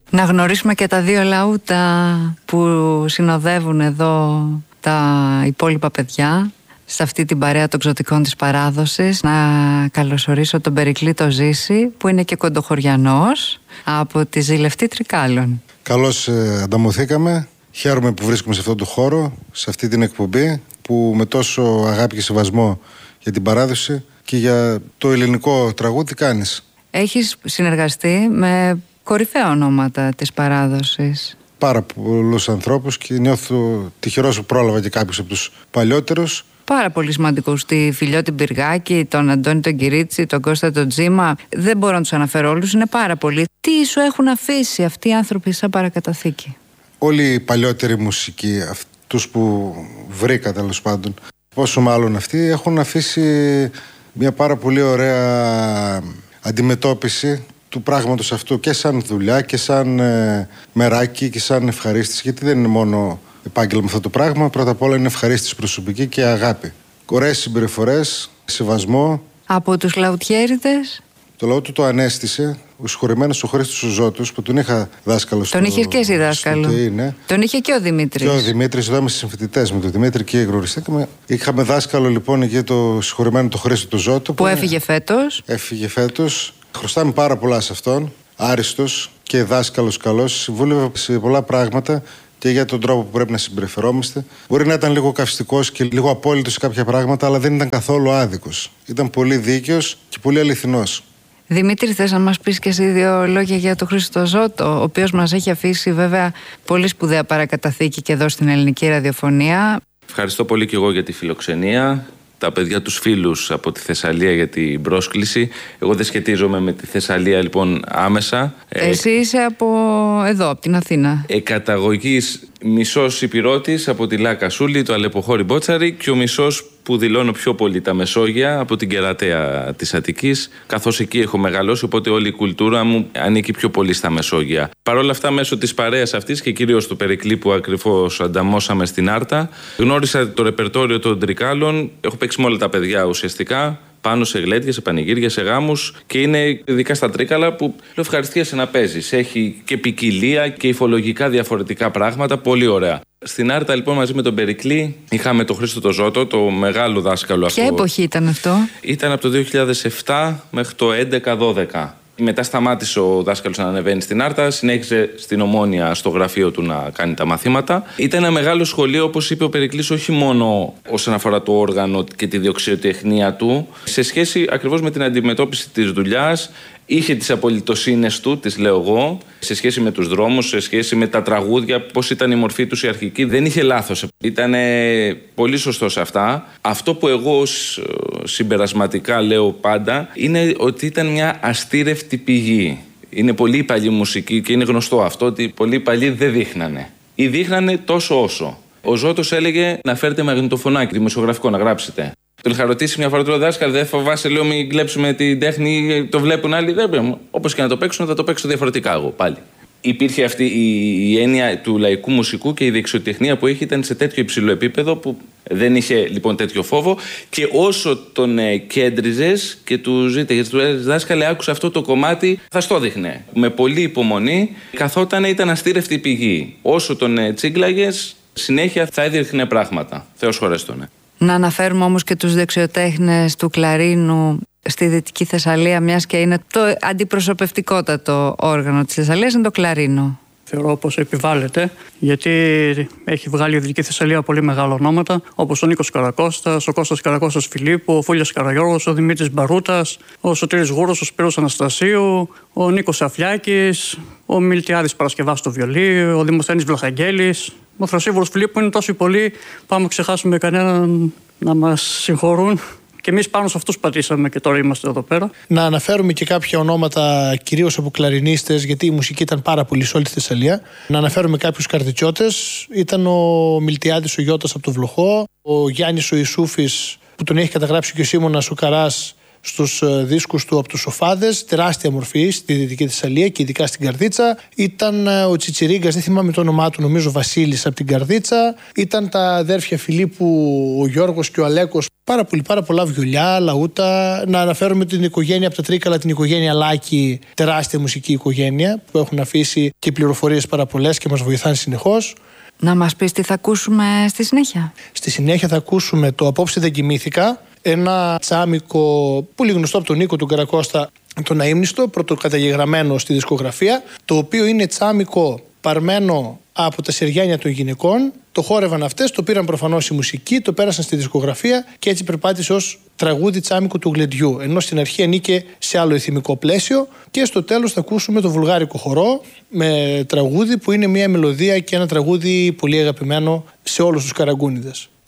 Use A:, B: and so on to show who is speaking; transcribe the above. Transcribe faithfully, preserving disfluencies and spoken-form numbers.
A: Να γνωρίσουμε και τα δύο λαούτα που συνοδεύουν εδώ τα υπόλοιπα παιδιά σε αυτή την παρέα των ξωτικών της παράδοσης. Να καλωσορίσω τον Περικλή το Ζήση, που είναι και κοντοχωριανός από τη Ζηλευτή Τρικάλων.
B: Καλώς ε, ανταμωθήκαμε. Χαίρομαι που βρίσκομαι σε αυτόν τον χώρο, σε αυτή την εκπομπή που με τόσο αγάπη και σεβασμό για την παράδοση και για το ελληνικό τραγούδι κάνεις.
A: Έχεις συνεργαστεί με κορυφαία ονόματα της παράδοσης.
B: Πάρα πολλούς ανθρώπους και νιώθω τυχερός που πρόλαβα και κάποιους από τους παλιότερους.
A: Πάρα πολύ σημαντικούς, τη Φιλιώτη Μπυργάκη, τον Αντώνη τον Κυρίτσι, τον Κώστα τον Τζίμα. Δεν μπορώ να τους αναφέρω όλους, είναι πάρα πολλοί. Τι σου έχουν αφήσει αυτοί οι άνθρωποι σαν παρακαταθήκη?
B: Όλοι οι παλιότεροι μουσικοί, αυτούς που βρήκα τέλος πάντων, πόσο μάλλον αυτοί, έχουν αφήσει μια πάρα πολύ ωραία αντιμετώπιση του πράγματος αυτού και σαν δουλειά και σαν ε, μεράκι και σαν ευχαρίστηση, γιατί δεν είναι μόνο επάγγελμα αυτό το πράγμα. Πρώτα απ' όλα είναι ευχαρίστηση προσωπική και αγάπη. Ωραίες συμπεριφορές, σεβασμό.
A: Από τους λαουτιέριδες.
B: Το λαό του το ανέστησε ο συγχωρημένος ο Χρήστος ο Ζώτος, που τον είχα δάσκαλο.
A: Τον είχες και εσύ δάσκαλο.
B: Είναι.
A: Τον είχε και ο Δημήτρης.
B: Και ο Δημήτρης, εδώ είμαστε συμφοιτητές με τον Δημήτρη και γνωριστήκαμε. Είχαμε δάσκαλο λοιπόν εκεί το συγχωρημένο το Χρήστο το Ζώτο.
A: Που, που έφυγε φέτος.
B: Έφυγε φέτος. Χρωστάμε πάρα πολλά σε αυτόν. Άριστος και δάσκαλος καλός. Συμβούλευε σε πολλά πράγματα και για τον τρόπο που πρέπει να συμπεριφερόμαστε. Μπορεί να ήταν λίγο καυστικός και λίγο απόλυτος σε κάποια πράγματα, αλλά δεν ήταν καθόλου άδικος. Ήταν πολύ δίκαιος και πολύ αληθινός.
A: Δημήτρη, θες να μας πεις και εσύ δύο λόγια για τον Χρήστο Ζώτο, ο οποίος μας έχει αφήσει βέβαια πολύ σπουδαία παρακαταθήκη και εδώ στην ελληνική ραδιοφωνία.
C: Ευχαριστώ πολύ και εγώ για τη φιλοξενία. Τα παιδιά, τους φίλους από τη Θεσσαλία για την πρόσκληση. Εγώ δεν σχετίζομαι με τη Θεσσαλία λοιπόν άμεσα.
A: Εσύ είσαι από εδώ, από την Αθήνα.
C: Ε, καταγωγής μισός Υπηρώτης από τη Λάκα Σούλη, το Αλεποχώρι Μπότσαρη, και ο μισός που δηλώνω πιο πολύ τα Μεσόγεια από την Κερατέα της Αττικής, καθώς εκεί έχω μεγαλώσει, οπότε όλη η κουλτούρα μου ανήκει πιο πολύ στα Μεσόγεια. Παρ' όλα αυτά, μέσω της παρέας αυτής και κυρίως του Περικλή που ακριβώς ανταμώσαμε στην Άρτα, γνώρισα το ρεπερτόριο των Τρικάλων. Έχω παίξει με όλα τα παιδιά ουσιαστικά, πάνω σε γλέντια, σε πανηγύρια, σε γάμους, και είναι ειδικά στα Τρίκαλα που λέω ευχαριστίασε να παίζεις. Έχει και ποικιλία και υφολογικά διαφορετικά πράγματα, πολύ ωραία. Στην Άρτα λοιπόν μαζί με τον Περικλή είχαμε τον Χρήστο το Ζώτο, το μεγάλο δάσκαλο αυτό.
A: Ποια εποχή ήταν αυτό?
C: Ήταν από το δύο χιλιάδες επτά μέχρι το έντεκα δώδεκα. Μετά σταμάτησε ο δάσκαλος να ανεβαίνει στην Άρτα, συνέχισε στην Ομόνια στο γραφείο του να κάνει τα μαθήματα. Ήταν ένα μεγάλο σχολείο, όπως είπε ο Περικλής, όχι μόνο όσον αφορά το όργανο και τη δεξιοτεχνία του, σε σχέση ακριβώς με την αντιμετώπιση της δουλειάς. Είχε τις απολυτοσύνες του, τις λέω εγώ, σε σχέση με τους δρόμους, σε σχέση με τα τραγούδια, πώς ήταν η μορφή τους η αρχική. Δεν είχε λάθος. Ήταν πολύ σωστό σε αυτά. Αυτό που εγώ συμπερασματικά λέω πάντα είναι ότι ήταν μια αστήρευτη πηγή. Είναι πολύ παλιή μουσική και είναι γνωστό αυτό ότι πολύ παλιοί δεν δείχνανε. Ή δείχνανε τόσο όσο. Ο Ζώτος έλεγε να φέρετε μαγνητοφωνάκι, δημοσιογραφικό, να γράψετε. Τον είχα ρωτήσει μια φορά του δάσκαλο, δεν φοβάσαι, λέω, μην κλέψουμε την τέχνη, το βλέπουν άλλοι. Δεν πρέπει. Όπως και να το παίξουν, θα το παίξω διαφορετικά εγώ πάλι. Υπήρχε αυτή η, η έννοια του λαϊκού μουσικού και η δεξιοτεχνία που είχε ήταν σε τέτοιο υψηλό επίπεδο που δεν είχε λοιπόν τέτοιο φόβο. Και όσο τον ε, κέντριζες και του ζήταγες, του έλεγες δάσκαλε, άκουσα αυτό το κομμάτι, θα στο δείχνε. Με πολλή υπομονή, καθόταν, ήταν αστήρευτη πηγή. Όσο τον ε, τσίγκλαγες, συνέχεια θα έδειχνε πράγματα. Θεός χωρέστονε.
A: Να αναφέρουμε όμως και τους δεξιοτέχνες του κλαρίνου στη Δυτική Θεσσαλία, μιας και είναι το αντιπροσωπευτικότατο όργανο της Θεσσαλίας, είναι το κλαρίνο.
D: Θεωρώ πως επιβάλλεται, γιατί έχει βγάλει η Δυτική Θεσσαλία πολύ μεγάλα ονόματα, όπως ο Νίκος Καρακώστας, ο Κώστας Καρακώστας Φιλίππου, ο Φούλιας Καραγιώργος, ο Δημήτρης Μπαρούτας, ο Σωτήρης Γούρος, ο Σπύρος Αναστασίου, ο Νίκος Αφιάκης, ο Μιλτιάδης Παρασκευάς στο βιολί, ο Δημοσθένης Βλαχαγγέλης. Ο Θρασίβουρος Φιλίππου είναι τόσο πολλοί, πάμε να ξεχάσουμε κανέναν να μας συγχωρούν. Και εμείς πάνω σε αυτούς πατήσαμε και τώρα είμαστε εδώ πέρα.
E: Να αναφέρουμε και κάποια ονόματα κυρίως από κλαρινίστες, γιατί η μουσική ήταν πάρα πολύ σε όλη τη Θεσσαλία. Να αναφέρουμε κάποιους καρτιτσιώτες. Ήταν ο Μιλτιάδης ο Γιώτας από το Βλοχό, ο Γιάννης ο Ισούφης που τον έχει καταγράψει και ο Σίμωνας ο Καράς στους δίσκους του από τους Σοφάδες, τεράστια μορφή στη Δυτική Θεσσαλία και ειδικά στην Καρδίτσα. Ήταν ο Τσιτσιρίγκας, δεν θυμάμαι το όνομά του, νομίζω Βασίλης από την Καρδίτσα. Ήταν τα αδέρφια Φιλίππου, ο Γιώργος και ο Αλέκος. Πάρα, πολύ, πάρα πολλά βιολιά, λαούτα. Να αναφέρουμε την οικογένεια από τα Τρίκαλα, την οικογένεια Λάκη, τεράστια μουσική οικογένεια που έχουν αφήσει και πληροφορίες πάρα πολλές και μας βοηθάνε συνεχώς.
A: Να μας πεις τι θα ακούσουμε στη συνέχεια.
E: Στη συνέχεια θα ακούσουμε το «Απόψε δεν κοιμήθηκα», ένα τσάμικο πολύ γνωστό από τον Νίκο του Καρακώστα, τον Αείμνηστο, πρωτοκαταγεγραμμένο στη δισκογραφία, το οποίο είναι τσάμικο παρμένο από τα σεριάνια των γυναικών. Το χόρευαν αυτές, το πήραν προφανώς η μουσική, το πέρασαν στη δισκογραφία και έτσι περπάτησε ως τραγούδι τσάμικο του γλεντιού. Ενώ στην αρχή ανήκε σε άλλο ηθιμικό πλαίσιο. Και στο τέλος θα ακούσουμε το βουλγάρικο χορό με τραγούδι που είναι μια μελωδία και ένα τραγούδι πολύ αγαπημένο σε όλους τους Καραγκούνιδες.